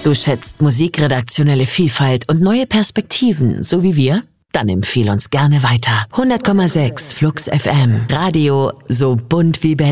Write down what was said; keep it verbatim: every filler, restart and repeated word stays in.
Du schätzt musikredaktionelle Vielfalt und neue Perspektiven, so wie wir? Dann empfehl uns gerne weiter. hundert Komma sechs Flux F M. Radio so bunt wie Berlin.